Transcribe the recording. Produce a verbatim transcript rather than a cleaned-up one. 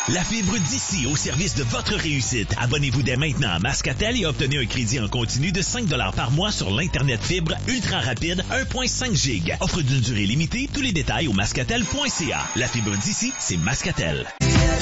La fibre d'ici au service de votre réussite. Abonnez-vous dès maintenant à Mascatel et obtenez un crédit en continu de cinq dollars par mois sur l'Internet fibre ultra rapide un virgule cinq giga. Offre d'une durée limitée. Tous les détails au mascatel point c a. La fibre d'ici, c'est Mascatel.